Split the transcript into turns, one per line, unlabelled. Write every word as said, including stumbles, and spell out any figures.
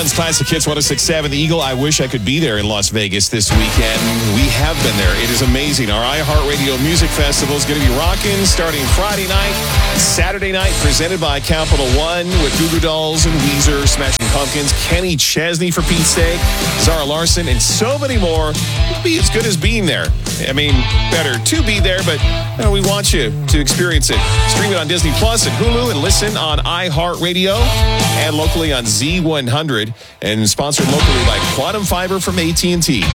John's Classic Hits one oh six point seven. The Eagle, I wish I could be there in Las Vegas this weekend. We have been there. It is amazing. Our iHeartRadio Music Festival is going to be rocking starting Friday night, Saturday night, presented by Capital One with Goo Goo Dolls and Weezer, Smashing Pumpkins, Kenny Chesney for Pete's sake, Zara Larson, and so many more. It'll be as good as being there. I mean, better to be there, but you know, we want you to experience it. Stream it on Disney Plus and Hulu and listen on iHeartRadio and locally on Z one hundred and sponsored locally by Quantum Fiber from A T and T.